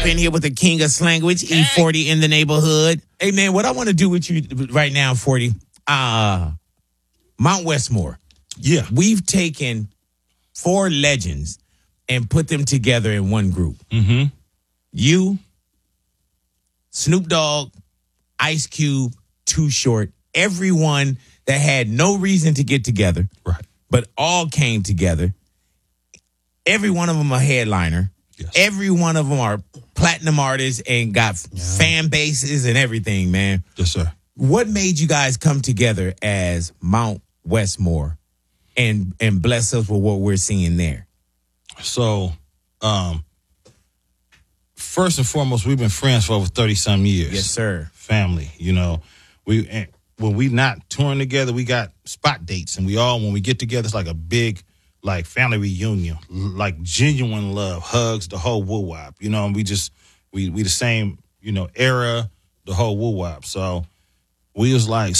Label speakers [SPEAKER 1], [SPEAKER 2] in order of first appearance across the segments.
[SPEAKER 1] up in here with the king of slanguage, E40 in the neighborhood. Hey, man, what I want to do with you right now, 40, Mount Westmore.
[SPEAKER 2] Yeah.
[SPEAKER 1] We've taken 4 legends and put them together in one group.
[SPEAKER 2] Mm-hmm.
[SPEAKER 1] You, Snoop Dogg, Ice Cube, Too Short, everyone that had no reason to get together,
[SPEAKER 2] right,
[SPEAKER 1] but all came together. Every one of them a headliner.
[SPEAKER 2] Yes.
[SPEAKER 1] Every one of them are platinum artists and got fan bases and everything, man.
[SPEAKER 2] Yes, sir.
[SPEAKER 1] What made you guys come together as Mount Westmore and bless us with what we're seeing there?
[SPEAKER 2] So, first and foremost, we've been friends for over 30-some years.
[SPEAKER 1] Yes, sir.
[SPEAKER 2] Family, you know. When we not touring together, we got spot dates, and when we get together, it's like a big, like, family reunion, like genuine love, hugs, the whole woo-wop, you know, and we the same, you know, era, the whole woo-wop. So we was like,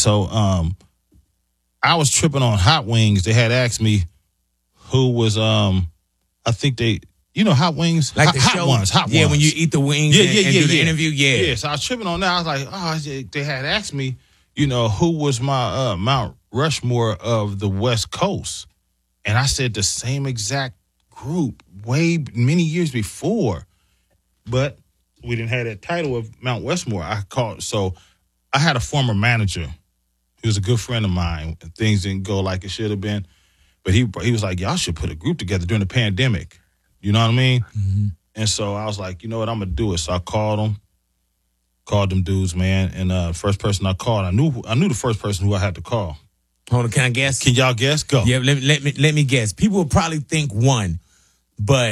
[SPEAKER 2] I was tripping on Hot Wings. They had asked me who was, I think Hot Wings?
[SPEAKER 1] Like the
[SPEAKER 2] hot
[SPEAKER 1] show?
[SPEAKER 2] ones, Hot
[SPEAKER 1] Yeah,
[SPEAKER 2] ones.
[SPEAKER 1] when you eat the wings and do the interview,
[SPEAKER 2] Yeah, so I was tripping on that. I was like, they had asked me, you know, who was my Mount Rushmore of the West Coast. And I said the same exact group many years before. But we didn't have that title of Mount Westmore. So I had a former manager. He was a good friend of mine. Things didn't go like it should have been. But he was like, y'all should put a group together during the pandemic. You know what I mean?
[SPEAKER 1] Mm-hmm.
[SPEAKER 2] And so I was like, you know what, I'm going to do it. So I called them dudes, man. And first person I called, I knew the first person who I had to call.
[SPEAKER 1] Hold on, can I guess?
[SPEAKER 2] Can y'all guess? Go.
[SPEAKER 1] Yeah, let me guess. People will probably think one, but